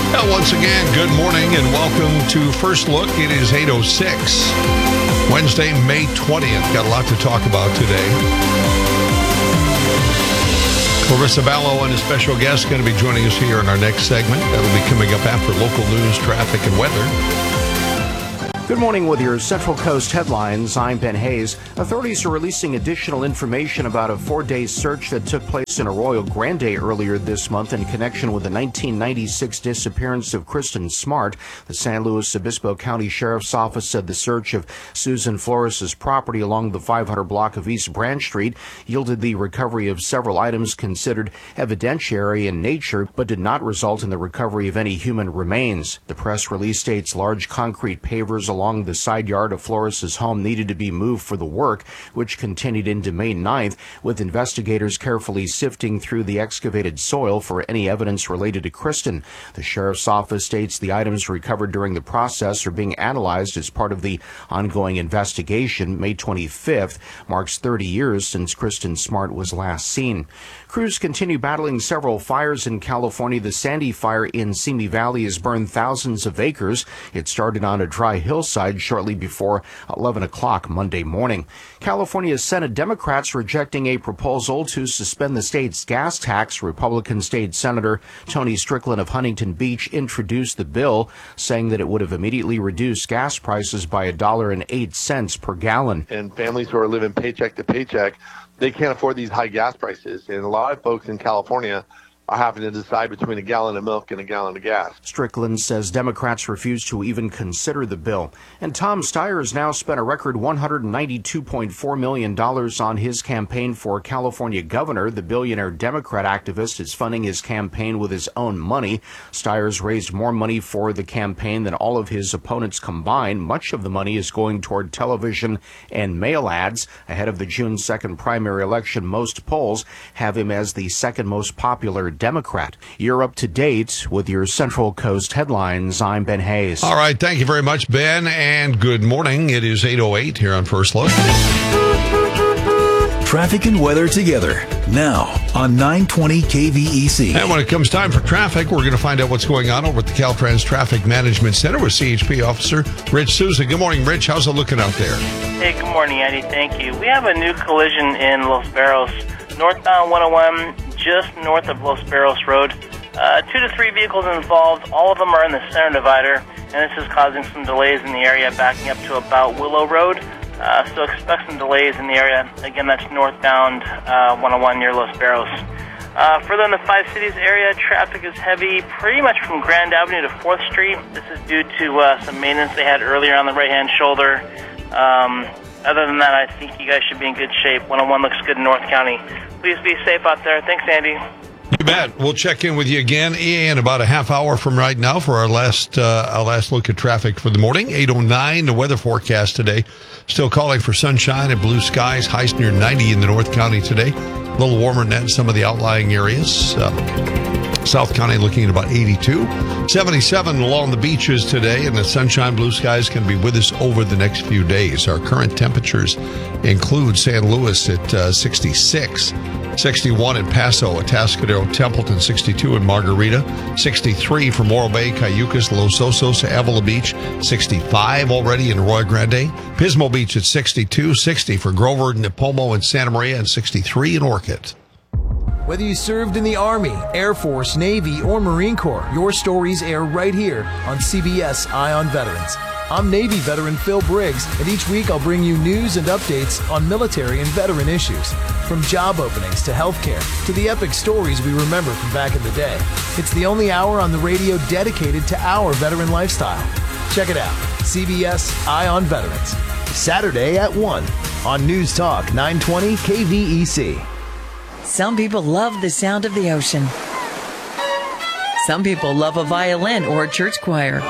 Well, once again, good morning and welcome to First Look. It is 8:06, Wednesday, May 20th. Got a lot to talk about today. Clarissa Ballo and a special guest going to be joining us here in our next segment. That'll be coming up after local news, traffic, and weather. Good morning with your Central Coast headlines. I'm Ben Hayes. Authorities are releasing additional information about a 4-day search that took place in Arroyo Grande earlier this month in connection with the 1996 disappearance of Kristen Smart. The San Luis Obispo County Sheriff's Office said the search of Susan Flores' property along the 500 block of East Branch Street yielded the recovery of several items considered evidentiary in nature, but did not result in the recovery of any human remains. The press release states large concrete pavers along the side yard of Flores' home needed to be moved for the work, which continued into May 9th, with investigators carefully sifting through the excavated soil for any evidence related to Kristen. The sheriff's office states the items recovered during the process are being analyzed as part of the ongoing investigation. May 25th marks 30 years since Kristen Smart was last seen. Crews continue battling several fires in California. The Sandy Fire in Simi Valley has burned thousands of acres. It started on a dry hillside shortly before 11 o'clock Monday morning. California Senate Democrats rejecting a proposal to suspend the state's gas tax. Republican State Senator Tony Strickland of Huntington Beach introduced the bill, saying that it would have immediately reduced gas prices by $1.08 per gallon. And families who are living paycheck to paycheck, they can't afford these high gas prices. And a lot of folks in California are having to decide between a gallon of milk and a gallon of gas. Strickland says Democrats refuse to even consider the bill. And Tom Steyer has now spent a record $192.4 million on his campaign for California governor. The billionaire Democrat activist is funding his campaign with his own money. Steyer's raised more money for the campaign than all of his opponents combined. Much of the money is going toward television and mail ads. Ahead of the June 2nd primary election, most polls have him as the second most popular Democrat. You're up to date with your Central Coast headlines. I'm Ben Hayes. All right, thank you very much, Ben, and good morning. It is 8:08 here on First Look. Traffic and weather together now on 920 KVEC. And when it comes time for traffic, we're going to find out what's going on over at the Caltrans Traffic Management Center with CHP Officer Rich Souza. Good morning, Rich. How's it looking out there? Hey, good morning, Eddie. Thank you. We have a new collision in Los Barros, northbound 101, just north of Los Barros Road. 2 to 3 vehicles involved. All of them are in the center divider, and this is causing some delays in the area, backing up to about Willow Road. So expect some delays in the area. Again, that's northbound 101 near Los Barros. Further in the Five Cities area, traffic is heavy pretty much from Grand Avenue to 4th Street. This is due to some maintenance they had earlier on the right-hand shoulder. Other than that, I think you guys should be in good shape. 101 looks good in North County. Please be safe out there. Thanks, Andy. You bet. We'll check in with you again in about a half hour from right now for our last look at traffic for the morning. 8:09, the weather forecast today. Still calling for sunshine and blue skies. Highs near 90 in the North County today. A little warmer than that in some of the outlying areas. South County looking at about 82. 77 along the beaches today, and the sunshine, blue skies can be with us over the next few days. Our current temperatures include San Luis at 66, 61 in Paso, Atascadero, Templeton, 62 in Margarita, 63 for Morro Bay, Cayucas, Los Osos, Avila Beach, 65 already in Arroyo Grande, Pismo Beach at 62, 60 for Grover, Nipomo, and Santa Maria, and 63 in Orchid. Whether you served in the Army, Air Force, Navy, or Marine Corps, your stories air right here on CBS Eye on Veterans. I'm Navy veteran Phil Briggs, and each week I'll bring you news and updates on military and veteran issues. From job openings to healthcare to the epic stories we remember from back in the day. It's the only hour on the radio dedicated to our veteran lifestyle. Check it out, CBS Eye on Veterans. Saturday at 1 on News Talk 920 KVEC. Some people love the sound of the ocean. Some people love a violin or a church choir.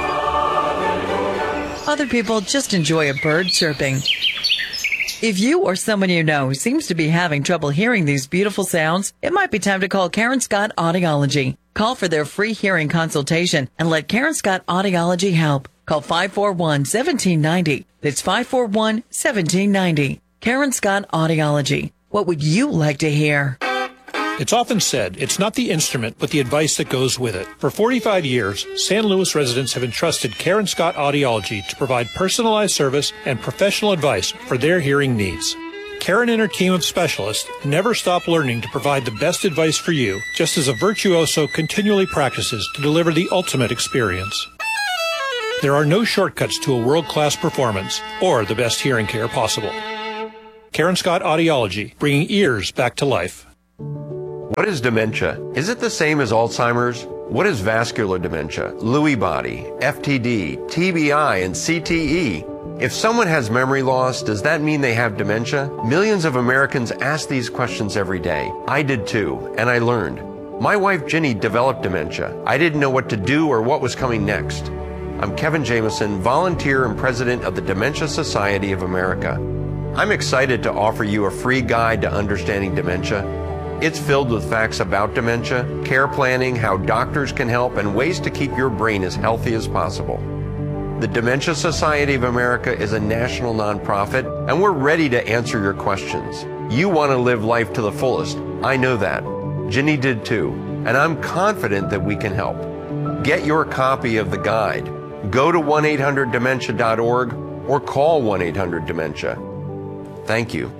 Other people just enjoy a bird chirping. If you or someone you know seems to be having trouble hearing these beautiful sounds, it might be time to call Karen Scott Audiology. Call for their free hearing consultation and let Karen Scott Audiology help. Call 541-1790. That's 541-1790. Karen Scott Audiology. What would you like to hear? It's often said it's not the instrument, but the advice that goes with it. For 45 years, San Luis residents have entrusted Karen Scott Audiology to provide personalized service and professional advice for their hearing needs. Karen and her team of specialists never stop learning to provide the best advice for you, just as a virtuoso continually practices to deliver the ultimate experience. There are no shortcuts to a world-class performance or the best hearing care possible. Karen Scott Audiology, bringing ears back to life. What is dementia? Is it the same as Alzheimer's? What is vascular dementia, Lewy body, FTD, TBI, and CTE? If someone has memory loss, does that mean they have dementia? Millions of Americans ask these questions every day. I did too, and I learned. My wife Ginny developed dementia. I didn't know what to do or what was coming next. I'm Kevin Jameson, volunteer and president of the Dementia Society of America. I'm excited to offer you a free guide to understanding dementia. It's filled with facts about dementia, care planning, how doctors can help, and ways to keep your brain as healthy as possible. The Dementia Society of America is a national nonprofit, and we're ready to answer your questions. You want to live life to the fullest. I know that. Ginny did too, and I'm confident that we can help. Get your copy of the guide. Go to 1-800-DEMENTIA.org or call 1-800-DEMENTIA. Thank you.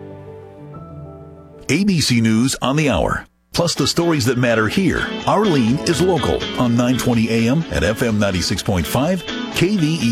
ABC News on the Hour. Plus the stories that matter here. Arlene is local on 920 AM at FM 96.5 KVE.